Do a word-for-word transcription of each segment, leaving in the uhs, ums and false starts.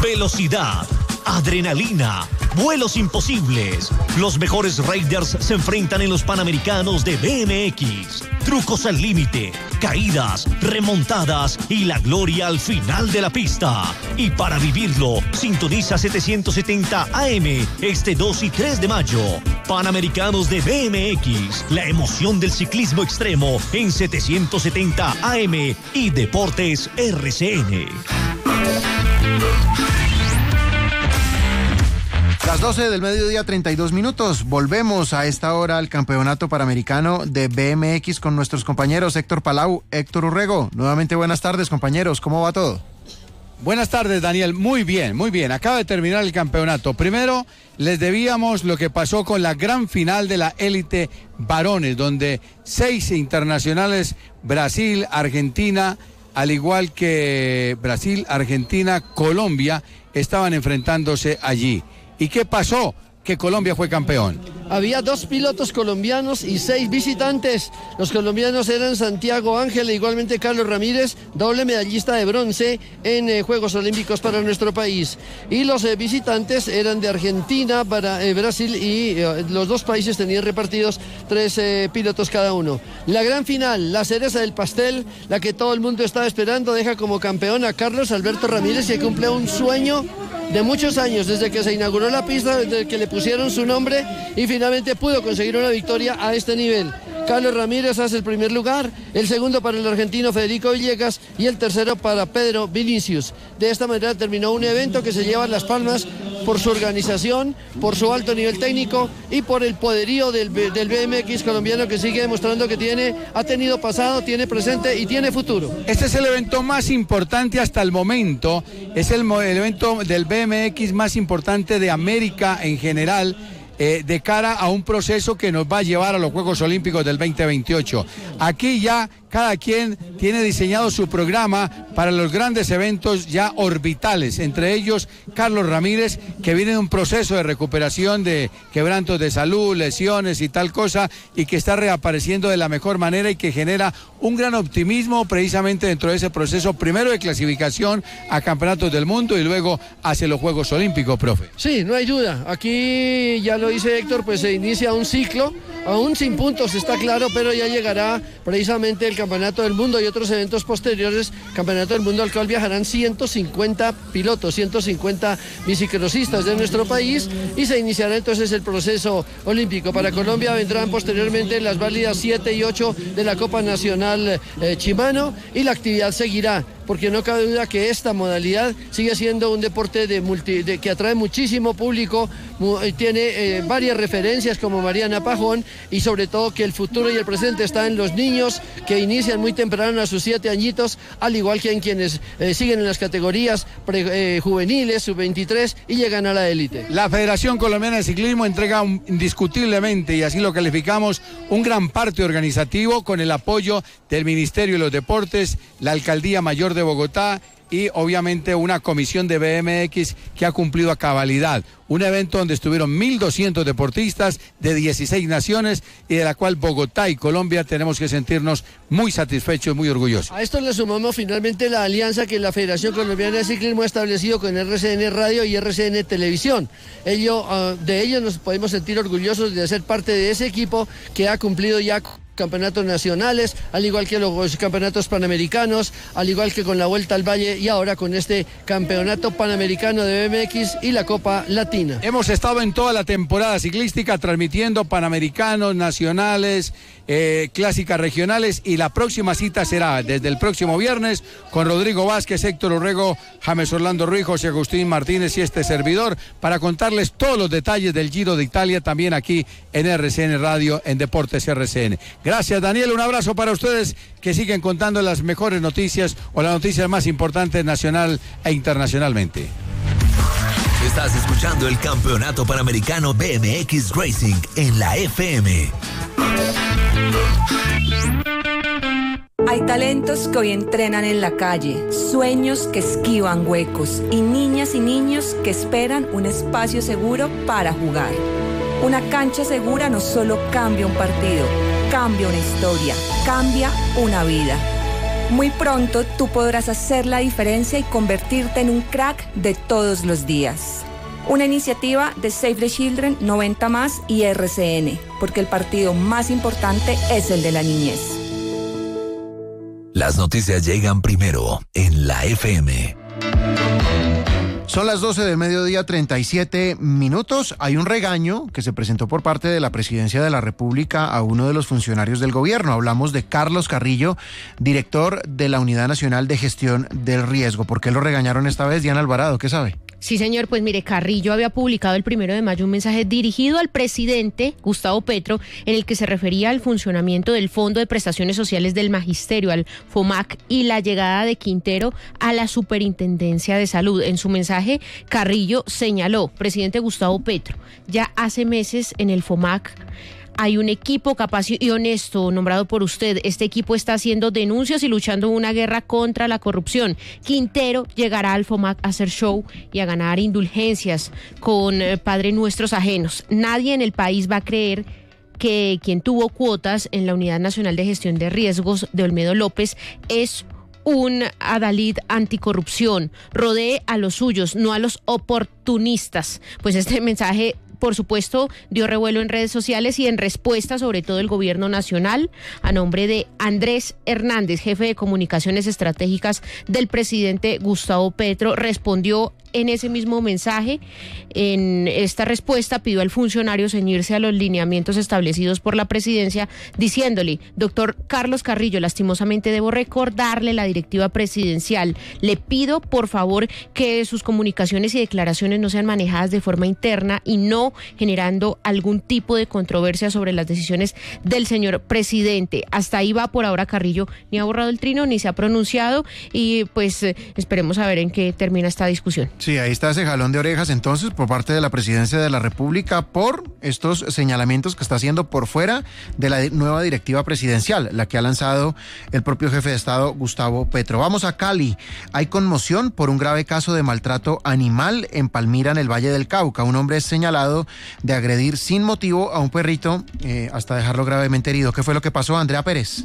velocidad, adrenalina, vuelos imposibles. Los mejores riders se enfrentan en los Panamericanos de B M X. Trucos al límite, caídas, remontadas y la gloria al final de la pista. Y para vivirlo, sintoniza setecientos setenta A M este dos y tres de mayo. Panamericanos de B M X, la emoción del ciclismo extremo en setecientos setenta A M y Deportes R C N. Las doce del mediodía, treinta y dos minutos. Volvemos a esta hora al Campeonato Panamericano de B M X con nuestros compañeros Héctor Palau, Héctor Urrego. Nuevamente buenas tardes, compañeros. ¿Cómo va todo? Buenas tardes, Daniel. Muy bien, muy bien. Acaba de terminar el campeonato. Primero, les debíamos lo que pasó con la gran final de la élite varones, donde seis internacionales, Brasil, Argentina, al igual que Brasil, Argentina, Colombia, estaban enfrentándose allí. ¿Y qué pasó? Que Colombia fue campeón. Había dos pilotos colombianos y seis visitantes. Los colombianos eran Santiago Ángel e igualmente Carlos Ramírez, doble medallista de bronce en eh, Juegos Olímpicos para nuestro país. Y los eh, visitantes eran de Argentina, para, eh, Brasil y eh, los dos países tenían repartidos tres eh, pilotos cada uno. La gran final, la cereza del pastel, la que todo el mundo estaba esperando, deja como campeón a Carlos Alberto Ramírez, que cumple un sueño de muchos años, desde que se inauguró la pista, desde que le pusieron su nombre y finalmente pudo conseguir una victoria a este nivel. Carlos Ramírez hace el primer lugar, el segundo para el argentino Federico Villegas y el tercero para Pedro Vinicius. De esta manera terminó un evento que se lleva las palmas por su organización, por su alto nivel técnico y por el poderío del, del B M X colombiano, que sigue demostrando que tiene, ha tenido pasado, tiene presente y tiene futuro. Este es el evento más importante hasta el momento, es el, el evento del B M X más importante de América en general, eh, de cara a un proceso que nos va a llevar a los Juegos Olímpicos del veinte veintiocho. Aquí ya cada quien tiene diseñado su programa para los grandes eventos ya orbitales, entre ellos Carlos Ramírez, que viene de un proceso de recuperación de quebrantos de salud, lesiones y tal cosa, y que está reapareciendo de la mejor manera y que genera un gran optimismo precisamente dentro de ese proceso, primero de clasificación a campeonatos del mundo y luego hacia los Juegos Olímpicos, profe. Sí, no hay duda. Aquí ya lo dice Héctor, pues se inicia un ciclo, aún sin puntos, está claro, pero ya llegará precisamente el Campeonato del Mundo y otros eventos posteriores, Campeonato del Mundo al cual viajarán ciento cincuenta pilotos, ciento cincuenta bicicrosistas de nuestro país, y se iniciará entonces el proceso olímpico. Para Colombia vendrán posteriormente las válidas siete y ocho de la Copa Nacional eh, Chimano, y la actividad seguirá, porque no cabe duda que esta modalidad sigue siendo un deporte de multi, de, que atrae muchísimo público, mu, tiene eh, varias referencias como Mariana Pajón, y sobre todo que el futuro y el presente está en los niños que inician muy temprano a sus siete añitos, al igual que en quienes eh, siguen en las categorías pre, eh, juveniles, sub veintitrés, y llegan a la élite. La Federación Colombiana de Ciclismo entrega un, indiscutiblemente, y así lo calificamos, un gran parte organizativo con el apoyo del Ministerio de los Deportes, la Alcaldía Mayor de Bogotá y obviamente una comisión de B M X que ha cumplido a cabalidad. Un evento donde estuvieron mil doscientos deportistas de dieciséis naciones y de la cual Bogotá y Colombia tenemos que sentirnos muy satisfechos y muy orgullosos. A esto le sumamos finalmente la alianza que la Federación Colombiana de Ciclismo ha establecido con R C N Radio y R C N Televisión. Ello, uh, de ello nos podemos sentir orgullosos de ser parte de ese equipo que ha cumplido ya campeonatos nacionales, al igual que los campeonatos panamericanos, al igual que con la Vuelta al Valle y ahora con este campeonato panamericano de B M X y la Copa Latina. Hemos estado en toda la temporada ciclística transmitiendo panamericanos, nacionales, eh, clásicas regionales, y la próxima cita será desde el próximo viernes con Rodrigo Vázquez, Héctor Urrego, James Orlando Ruiz, José Agustín Martínez y este servidor para contarles todos los detalles del Giro de Italia también aquí en R C N Radio, en Deportes R C N. Gracias, Daniel, un abrazo para ustedes que siguen contando las mejores noticias o las noticias más importantes nacional e internacionalmente. Estás escuchando el Campeonato Panamericano B M X Racing en la F M. Hay talentos que hoy entrenan en la calle, sueños que esquivan huecos y niñas y niños que esperan un espacio seguro para jugar. Una cancha segura no solo cambia un partido, cambia una historia, cambia una vida. Muy pronto tú podrás hacer la diferencia y convertirte en un crack de todos los días. Una iniciativa de Save the Children, noventa más y R C N, porque el partido más importante es el de la niñez. Las noticias llegan primero en la F M. Son las doce del mediodía, treinta y siete minutos. Hay un regaño que se presentó por parte de la Presidencia de la República a uno de los funcionarios del gobierno. Hablamos de Carlos Carrillo, director de la Unidad Nacional de Gestión del Riesgo. ¿Por qué lo regañaron esta vez? Diana Alvarado, ¿qué sabe? Sí, señor, pues mire, Carrillo había publicado el primero de mayo un mensaje dirigido al presidente Gustavo Petro en el que se refería al funcionamiento del Fondo de Prestaciones Sociales del Magisterio, al FOMAC, y la llegada de Quintero a la Superintendencia de Salud. En su mensaje, Carrillo señaló, presidente Gustavo Petro, ya hace meses en el FOMAC hay un equipo capaz y honesto nombrado por usted. Este equipo está haciendo denuncias y luchando una guerra contra la corrupción. Quintero llegará al FOMAC a hacer show y a ganar indulgencias con eh, Padre Nuestros ajenos. Nadie en el país va a creer que quien tuvo cuotas en la Unidad Nacional de Gestión de Riesgos de Olmedo López es un adalid anticorrupción. Rodee a los suyos, no a los oportunistas. Pues este mensaje, por supuesto, dio revuelo en redes sociales y en respuesta, sobre todo el gobierno nacional, a nombre de Andrés Hernández, jefe de comunicaciones estratégicas del presidente Gustavo Petro, respondió en ese mismo mensaje. En esta respuesta pidió al funcionario ceñirse a los lineamientos establecidos por la presidencia, diciéndole: doctor Carlos Carrillo, lastimosamente debo recordarle la directiva presidencial. Le pido, por favor, que sus comunicaciones y declaraciones no sean manejadas de forma interna y no generando algún tipo de controversia sobre las decisiones del señor presidente. Hasta ahí va por ahora Carrillo, ni ha borrado el trino ni se ha pronunciado y pues eh, esperemos a ver en qué termina esta discusión. Sí, ahí está ese jalón de orejas entonces por parte de la Presidencia de la República por estos señalamientos que está haciendo por fuera de la nueva directiva presidencial, la que ha lanzado el propio jefe de Estado, Gustavo Petro. Vamos a Cali. Hay conmoción por un grave caso de maltrato animal en Palmira, en el Valle del Cauca. Un hombre es señalado de agredir sin motivo a un perrito eh, hasta dejarlo gravemente herido. ¿Qué fue lo que pasó, Andrea Pérez?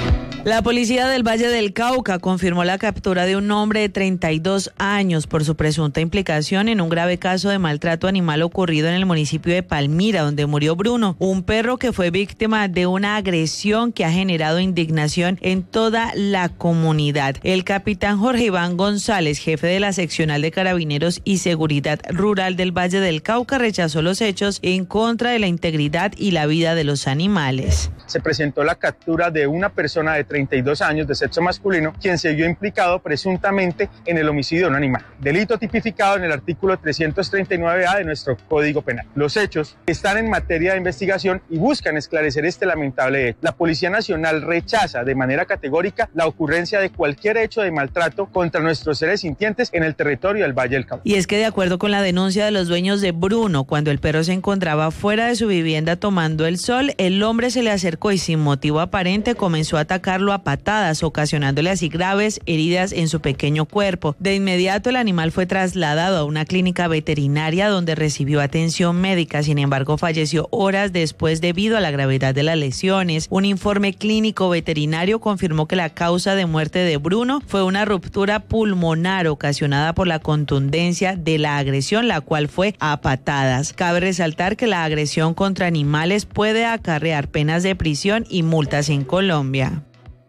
La policía del Valle del Cauca confirmó la captura de un hombre de treinta y dos años por su presunta implicación en un grave caso de maltrato animal ocurrido en el municipio de Palmira, donde murió Bruno, un perro que fue víctima de una agresión que ha generado indignación en toda la comunidad. El capitán Jorge Iván González, jefe de la seccional de Carabineros y Seguridad Rural del Valle del Cauca, rechazó los hechos en contra de la integridad y la vida de los animales. Se presentó la captura de una persona de treinta y dos años de sexo masculino, quien se vio implicado presuntamente en el homicidio de un animal, delito tipificado en el artículo trescientos treinta y nueve A de nuestro Código Penal. Los hechos están en materia de investigación y buscan esclarecer este lamentable hecho. La Policía Nacional rechaza de manera categórica la ocurrencia de cualquier hecho de maltrato contra nuestros seres sintientes en el territorio del Valle del Cauca. Y es que de acuerdo con la denuncia de los dueños de Bruno, cuando el perro se encontraba fuera de su vivienda tomando el sol, el hombre se le acercó y sin motivo aparente comenzó a atacarlo a patadas, ocasionándole así graves heridas en su pequeño cuerpo. De inmediato el animal fue trasladado a una clínica veterinaria donde recibió atención médica, sin embargo falleció horas después debido a la gravedad de las lesiones. Un informe clínico veterinario confirmó que la causa de muerte de Bruno fue una ruptura pulmonar ocasionada por la contundencia de la agresión, la cual fue a patadas. Cabe resaltar que la agresión contra animales puede acarrear penas de prisión y multas en Colombia.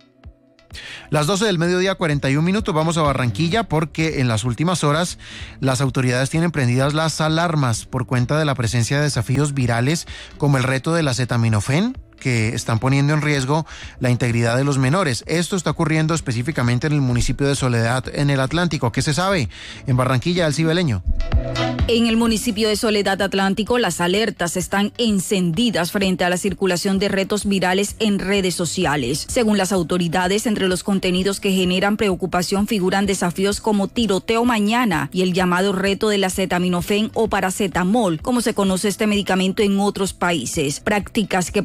Las doce del mediodía, cuarenta y un minutos, vamos a Barranquilla porque en las últimas horas las autoridades tienen prendidas las alarmas por cuenta de la presencia de desafíos virales como el reto del acetaminofén, que están poniendo en riesgo la integridad de los menores. Esto está ocurriendo específicamente en el municipio de Soledad, en el Atlántico. ¿Qué se sabe? En Barranquilla, Alci Beleño. En el municipio de Soledad Atlántico, las alertas están encendidas frente a la circulación de retos virales en redes sociales. Según las autoridades, entre los contenidos que generan preocupación figuran desafíos como tiroteo mañana y el llamado reto del acetaminofén o paracetamol, como se conoce este medicamento en otros países. Prácticas que podrían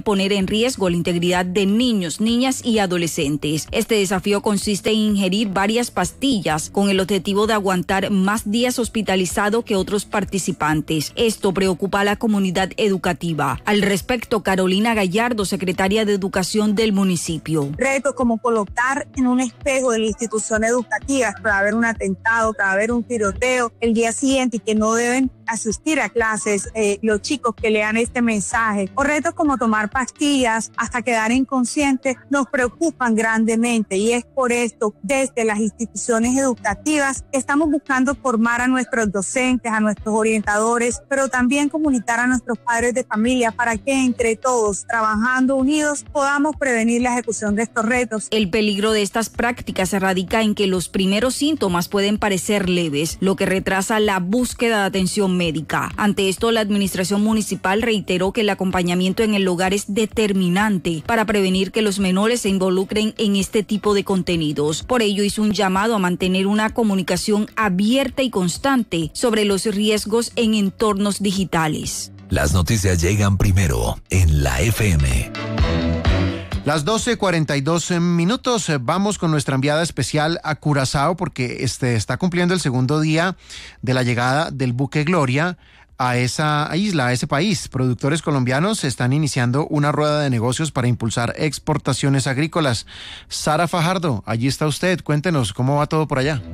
poner en riesgo la integridad de niños, niñas y adolescentes. Este desafío consiste en ingerir varias pastillas con el objetivo de aguantar más días hospitalizado que otros participantes. Esto preocupa a la comunidad educativa. Al respecto, Carolina Gallardo, secretaria de Educación del municipio. Retos como colocar en un espejo de la institución educativa para haber un atentado, para haber un tiroteo el día siguiente y que no deben asistir a clases eh, los chicos que lean este mensaje, o retos como tomar pastillas hasta quedar inconscientes, nos preocupan grandemente, y es por esto desde las instituciones educativas estamos buscando formar a nuestros docentes, a nuestros orientadores, pero también comunicar a nuestros padres de familia para que entre todos, trabajando unidos, podamos prevenir la ejecución de estos retos. El peligro de estas prácticas radica en que los primeros síntomas pueden parecer leves, lo que retrasa la búsqueda de atención médica. Ante esto, la administración municipal reiteró que el acompañamiento en el hogar es determinante para prevenir que los menores se involucren en este tipo de contenidos. Por ello, hizo un llamado a mantener una comunicación abierta y constante sobre los riesgos en entornos digitales. Las noticias llegan primero en la F M. Las doce cuarenta y dos minutos, vamos con nuestra enviada especial a Curazao porque este está cumpliendo el segundo día de la llegada del buque Gloria a esa isla, a ese país. Productores colombianos están iniciando una rueda de negocios para impulsar exportaciones agrícolas. Sara Fajardo, allí está usted, cuéntenos cómo va todo por allá.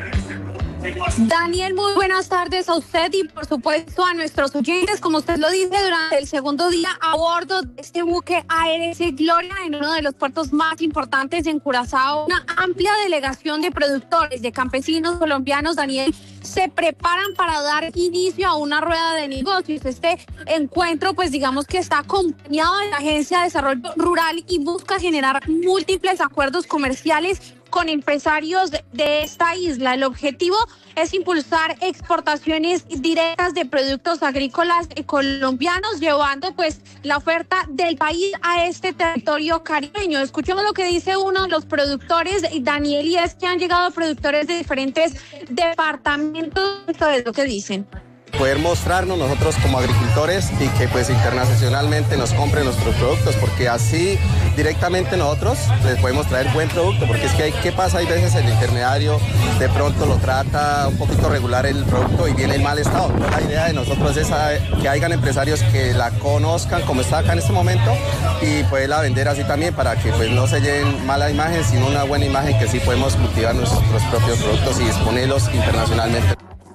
Daniel, muy buenas tardes a usted y por supuesto a nuestros oyentes. Como usted lo dice, durante el segundo día a bordo de este buque A R C Gloria en uno de los puertos más importantes en Curazao, una amplia delegación de productores, de campesinos colombianos, Daniel, se preparan para dar inicio a una rueda de negocios. Este encuentro, pues digamos que está acompañado de la Agencia de Desarrollo Rural y busca generar múltiples acuerdos comerciales con empresarios de esta isla. El objetivo es impulsar exportaciones directas de productos agrícolas colombianos, llevando pues la oferta del país a este territorio caribeño. Escuchemos lo que dice uno de los productores, Daniel, y es que han llegado productores de diferentes departamentos. Esto es lo que dicen. Poder mostrarnos nosotros como agricultores y que pues internacionalmente nos compren nuestros productos, porque así directamente nosotros les podemos traer buen producto, porque es que hay, ¿qué pasa? Hay veces el intermediario de pronto lo trata un poquito regular el producto y viene en mal estado. La idea de nosotros es que hayan empresarios que la conozcan como está acá en este momento y poderla vender así también, para que pues no se lleven mala imagen, sino una buena imagen, que sí podemos cultivar nuestros propios productos y exponerlos internacionalmente.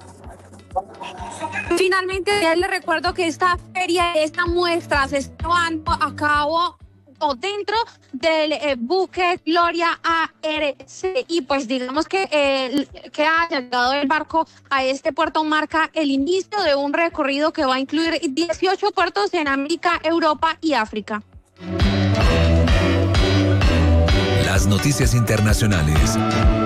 Finalmente, ya les recuerdo que esta feria, esta muestra se está llevando a cabo o dentro del eh, buque Gloria A R C, y pues digamos que, eh, que haya llegado el barco a este puerto marca el inicio de un recorrido que va a incluir dieciocho puertos en América, Europa y África. Las noticias internacionales.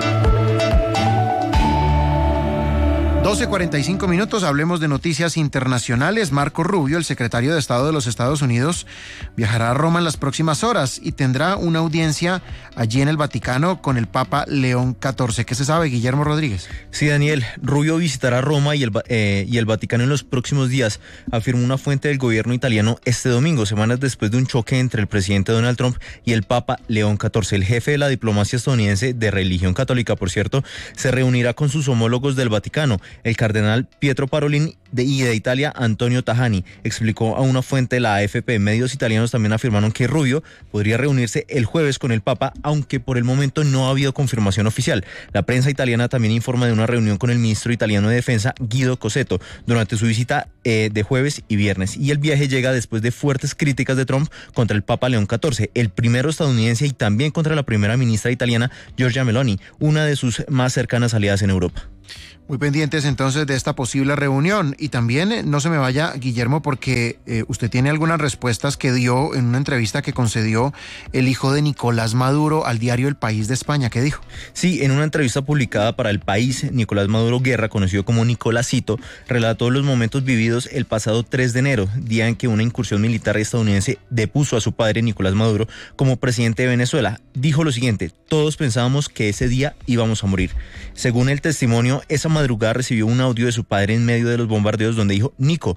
doce cuarenta y cinco minutos, hablemos de noticias internacionales. Marco Rubio, el secretario de Estado de los Estados Unidos, viajará a Roma en las próximas horas y tendrá una audiencia allí en el Vaticano con el Papa León catorce. ¿Qué se sabe, Guillermo Rodríguez? Sí, Daniel, Rubio visitará Roma y el, eh, y el Vaticano en los próximos días, afirmó una fuente del gobierno italiano este domingo, semanas después de un choque entre el presidente Donald Trump y el Papa León catorce. El jefe de la diplomacia estadounidense, de religión católica, por cierto, se reunirá con sus homólogos del Vaticano, el cardenal Pietro Parolin de, y de Italia, Antonio Tajani, explicó a una fuente de la A F P. Medios italianos también afirmaron que Rubio podría reunirse el jueves con el Papa, aunque por el momento no ha habido confirmación oficial. La prensa italiana también informa de una reunión con el ministro italiano de Defensa, Guido Cosetto, durante su visita eh, de jueves y viernes. Y el viaje llega después de fuertes críticas de Trump contra el Papa León catorce, el primero estadounidense, y también contra la primera ministra italiana, Giorgia Meloni, una de sus más cercanas aliadas en Europa. Muy pendientes entonces de esta posible reunión. Y también eh, no se me vaya, Guillermo, porque eh, usted tiene algunas respuestas que dio en una entrevista que concedió el hijo de Nicolás Maduro al diario El País de España. ¿Qué dijo? Sí, en una entrevista publicada para El País, Nicolás Maduro Guerra, conocido como Nicolásito, relató los momentos vividos el pasado tres de enero, día en que una incursión militar estadounidense depuso a su padre, Nicolás Maduro, como presidente de Venezuela. Dijo lo siguiente: todos pensábamos que ese día íbamos a morir. Según el testimonio, esa madrugada recibió un audio de su padre en medio de los bombardeos donde dijo: Nico,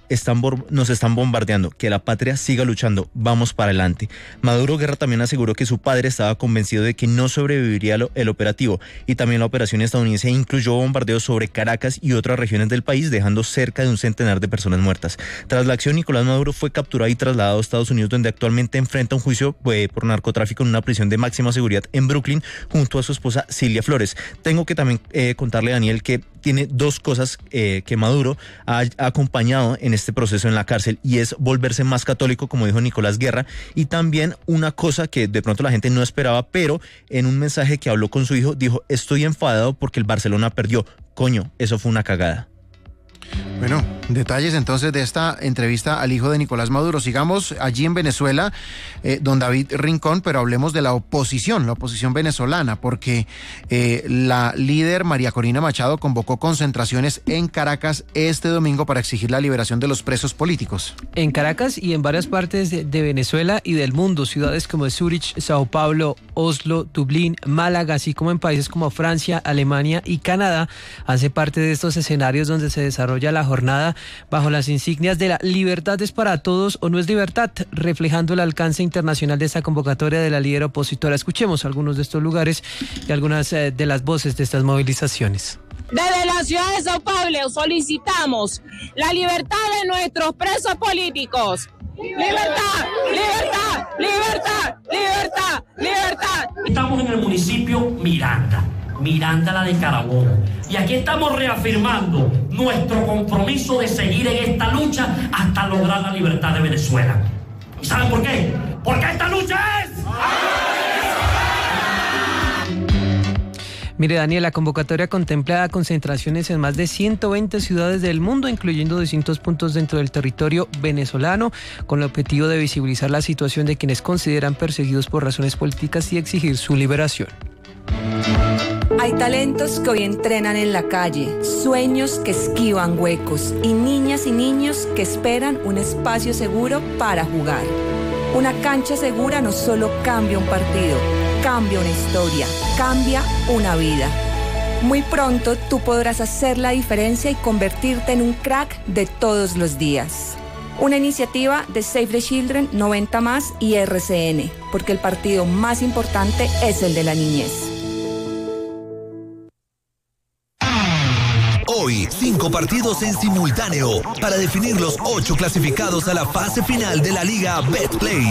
están nos están bombardeando, que la patria siga luchando, vamos para adelante. Maduro Guerra también aseguró que su padre estaba convencido de que no sobreviviría el operativo, y también la operación estadounidense incluyó bombardeos sobre Caracas y otras regiones del país, dejando cerca de un centenar de personas muertas. Tras la acción, Nicolás Maduro fue capturado y trasladado a Estados Unidos, donde actualmente enfrenta un juicio eh, por narcotráfico en una prisión de máxima seguridad en Brooklyn, junto a su esposa Cilia Flores. Tengo que también eh, contarle, Daniel, que tiene dos cosas eh, que Maduro ha, ha acompañado en este proceso en la cárcel, y es volverse más católico, como dijo Nicolás Guerra, y también una cosa que de pronto la gente no esperaba, pero en un mensaje que habló con su hijo, dijo: estoy enfadado porque el Barcelona perdió. Coño, eso fue una cagada. Bueno, detalles entonces de esta entrevista al hijo de Nicolás Maduro. Sigamos allí en Venezuela, eh, don David Rincón, pero hablemos de la oposición, la oposición venezolana, porque eh, la líder María Corina Machado convocó concentraciones en Caracas este domingo para exigir la liberación de los presos políticos. En Caracas y en varias partes de, de Venezuela y del mundo, ciudades como Zúrich, Sao Paulo, Oslo, Dublín, Málaga, así como en países como Francia, Alemania y Canadá, hace parte de estos escenarios donde se desarrolla la jornada bajo las insignias de la libertad es para todos o no es libertad, reflejando el alcance internacional de esta convocatoria de la líder opositora. Escuchemos algunos de estos lugares y algunas eh, de las voces de estas movilizaciones. Desde la ciudad de Sao Paulo solicitamos la libertad de nuestros presos políticos. ¡Libertad! ¡Libertad! ¡Libertad! ¡Libertad! ¡Libertad! Estamos en el municipio Miranda, Miranda la de Carabobo, y aquí estamos reafirmando nuestro compromiso de seguir en esta lucha hasta lograr la libertad de Venezuela. ¿Y saben por qué? Porque esta lucha es... Mire, Daniel, la convocatoria contempla concentraciones en más de ciento veinte ciudades del mundo, incluyendo distintos puntos dentro del territorio venezolano, con el objetivo de visibilizar la situación de quienes consideran perseguidos por razones políticas y exigir su liberación. Hay talentos que hoy entrenan en la calle, sueños que esquivan huecos y niñas y niños que esperan un espacio seguro para jugar. Una cancha segura no solo cambia un partido, cambia una historia, cambia una vida. Muy pronto tú podrás hacer la diferencia y convertirte en un crack de todos los días. Una iniciativa de Save the Children, noventa más y R C N, porque el partido más importante es el de la niñez. Hoy, cinco partidos en simultáneo para definir los ocho clasificados a la fase final de la Liga Betplay.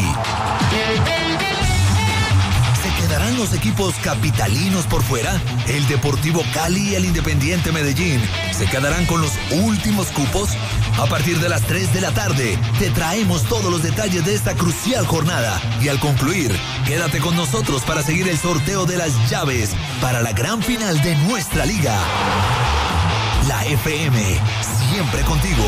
¿Se quedarán los equipos capitalinos por fuera? El Deportivo Cali y el Independiente Medellín se quedarán con los últimos cupos. A partir de las tres de la tarde, te traemos todos los detalles de esta crucial jornada. Y al concluir, quédate con nosotros para seguir el sorteo de las llaves para la gran final de nuestra liga. La F M, siempre contigo.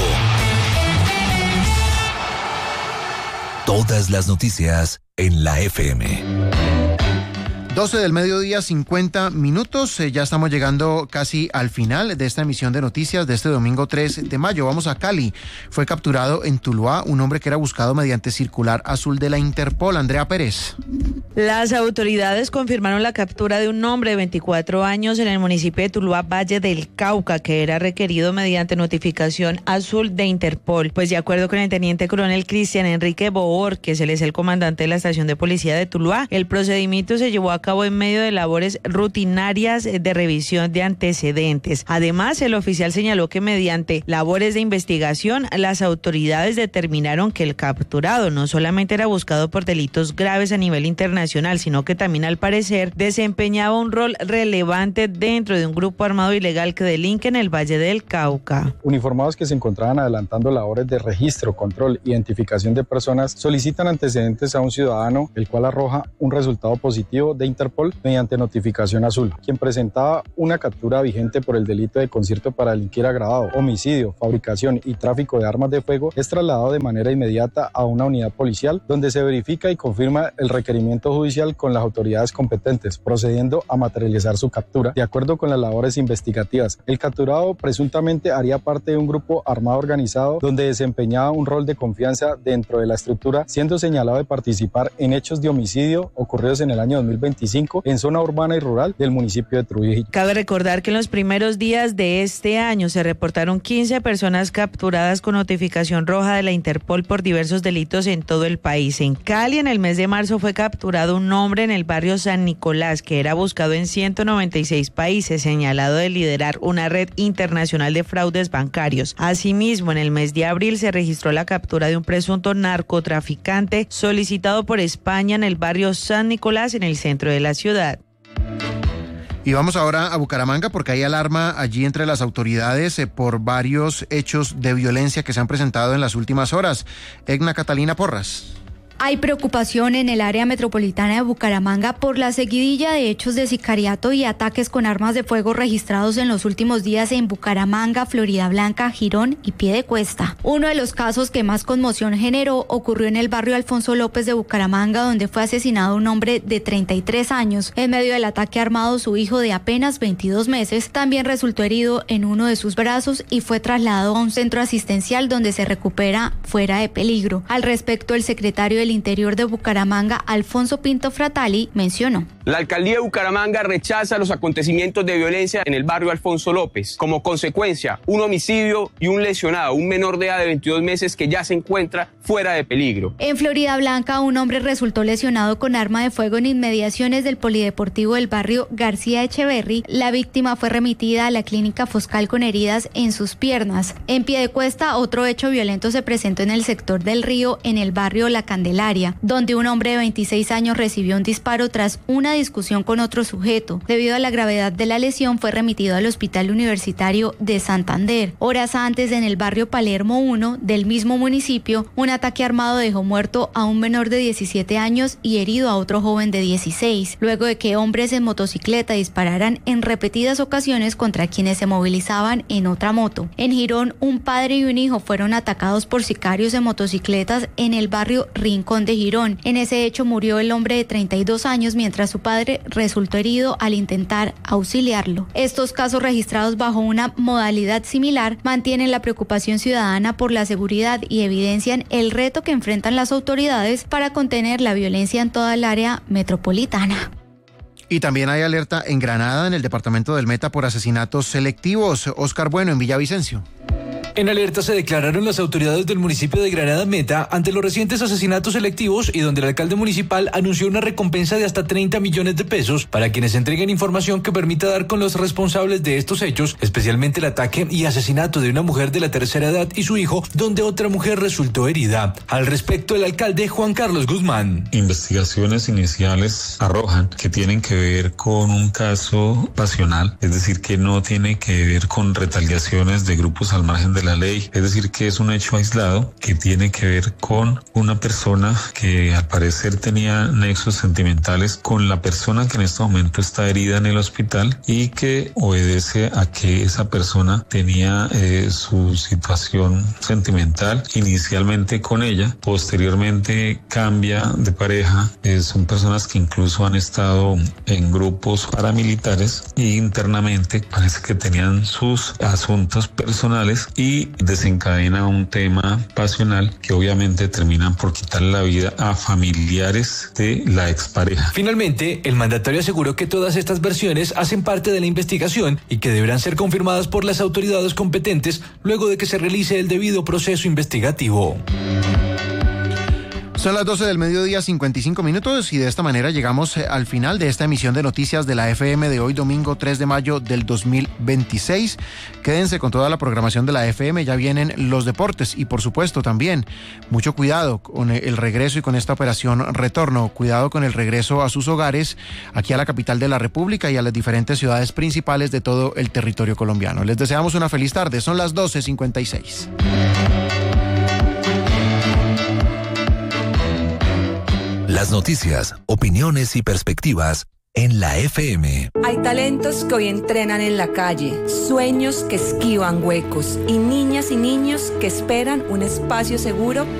Todas las noticias en la F M. doce del mediodía, cincuenta minutos. Eh, ya estamos llegando casi al final de esta emisión de noticias de este domingo tres de mayo. Vamos a Cali. Fue capturado en Tuluá un hombre que era buscado mediante circular azul de la Interpol. Andrea Pérez. Las autoridades confirmaron la captura de un hombre de veinticuatro años en el municipio de Tuluá, Valle del Cauca, que era requerido mediante notificación azul de Interpol. Pues de acuerdo con el teniente coronel Cristian Enrique Boor, que es el, es el comandante de la estación de policía de Tuluá, el procedimiento se llevó a cabo en medio de labores rutinarias de revisión de antecedentes. Además, el oficial señaló que mediante labores de investigación, las autoridades determinaron que el capturado no solamente era buscado por delitos graves a nivel internacional, sino que también al parecer desempeñaba un rol relevante dentro de un grupo armado ilegal que delinque en el Valle del Cauca. Uniformados que se encontraban adelantando labores de registro, control, identificación de personas, solicitan antecedentes a un ciudadano, el cual arroja un resultado positivo de Interpol mediante notificación azul, quien presentaba una captura vigente por el delito de concierto para delinquir agravado, homicidio, fabricación y tráfico de armas de fuego, es trasladado de manera inmediata a una unidad policial donde se verifica y confirma el requerimiento judicial con las autoridades competentes, procediendo a materializar su captura. De acuerdo con las labores investigativas, el capturado presuntamente haría parte de un grupo armado organizado donde desempeñaba un rol de confianza dentro de la estructura, siendo señalado de participar en hechos de homicidio ocurridos en el año dos mil veintidós veinticinco en zona urbana y rural del municipio de Trujillo. Cabe recordar que en los primeros días de este año se reportaron quince personas capturadas con notificación roja de la Interpol por diversos delitos en todo el país. En Cali, en el mes de marzo, fue capturado un hombre en el barrio San Nicolás que era buscado en ciento noventa y seis países, señalado de liderar una red internacional de fraudes bancarios. Asimismo, en el mes de abril se registró la captura de un presunto narcotraficante solicitado por España en el barrio San Nicolás, en el centro de la ciudad. Y vamos ahora a Bucaramanga porque hay alarma allí entre las autoridades eh, por varios hechos de violencia que se han presentado en las últimas horas. Egna Catalina Porras. Hay preocupación en el área metropolitana de Bucaramanga por la seguidilla de hechos de sicariato y ataques con armas de fuego registrados en los últimos días en Bucaramanga, Floridablanca, Girón y Piedecuesta. Uno de los casos que más conmoción generó ocurrió en el barrio Alfonso López de Bucaramanga, donde fue asesinado un hombre de treinta y tres años. En medio del ataque armado, su hijo de apenas veintidós meses también resultó herido en uno de sus brazos y fue trasladado a un centro asistencial donde se recupera fuera de peligro. Al respecto, el secretario de del Interior de Bucaramanga, Alfonso Pinto Fratali, mencionó: la alcaldía de Bucaramanga rechaza los acontecimientos de violencia en el barrio Alfonso López. Como consecuencia, un homicidio y un lesionado, un menor de edad de veintidós meses que ya se encuentra fuera de peligro. En Floridablanca, un hombre resultó lesionado con arma de fuego en inmediaciones del polideportivo del barrio García Echeverry. La víctima fue remitida a la clínica Foscal con heridas en sus piernas. En Piedecuesta, otro hecho violento se presentó en el sector del Río, en el barrio La Candelaria, donde un hombre de veintiséis años recibió un disparo tras una discusión con otro sujeto. Debido a la gravedad de la lesión, fue remitido al Hospital Universitario de Santander. Horas antes, en el barrio Palermo uno del mismo municipio, un ataque armado dejó muerto a un menor de diecisiete años y herido a otro joven de dieciséis, luego de que hombres en motocicleta dispararan en repetidas ocasiones contra quienes se movilizaban en otra moto. En Girón, un padre y un hijo fueron atacados por sicarios en motocicletas en el barrio Rincón de Girón. En ese hecho murió el hombre de treinta y dos años, mientras su padre resultó herido al intentar auxiliarlo. Estos casos, registrados bajo una modalidad similar, mantienen la preocupación ciudadana por la seguridad y evidencian el reto que enfrentan las autoridades para contener la violencia en toda el área metropolitana. Y también hay alerta en Granada, en el departamento del Meta, por asesinatos selectivos. Oscar Bueno, en Villavicencio. En alerta se declararon las autoridades del municipio de Granada Meta ante los recientes asesinatos selectivos y donde el alcalde municipal anunció una recompensa de hasta treinta millones de pesos para quienes entreguen información que permita dar con los responsables de estos hechos, especialmente el ataque y asesinato de una mujer de la tercera edad y su hijo, donde otra mujer resultó herida. Al respecto, el alcalde Juan Carlos Guzmán. Investigaciones iniciales arrojan que tienen que ver con un caso pasional, es decir, que no tiene que ver con retaliaciones de grupos al margen de la ley, es decir, que es un hecho aislado que tiene que ver con una persona que al parecer tenía nexos sentimentales con la persona que en este momento está herida en el hospital y que obedece a que esa persona tenía eh, su situación sentimental inicialmente con ella, posteriormente cambia de pareja, eh, son personas que incluso han estado en grupos paramilitares y internamente parece que tenían sus asuntos personales y desencadena un tema pasional que obviamente terminan por quitarle la vida a familiares de la expareja. Finalmente, el mandatario aseguró que todas estas versiones hacen parte de la investigación y que deberán ser confirmadas por las autoridades competentes luego de que se realice el debido proceso investigativo. Son las doce del mediodía, cincuenta y cinco minutos, y de esta manera llegamos al final de esta emisión de noticias de la F M de hoy, domingo tres de mayo del dos mil veintiséis. Quédense con toda la programación de la F M, ya vienen los deportes y por supuesto también mucho cuidado con el regreso y con esta operación retorno, cuidado con el regreso a sus hogares, aquí a la capital de la República y a las diferentes ciudades principales de todo el territorio colombiano. Les deseamos una feliz tarde, son las doce cincuenta y seis. Las noticias, opiniones y perspectivas en la F M. Hay talentos que hoy entrenan en la calle, sueños que esquivan huecos y niñas y niños que esperan un espacio seguro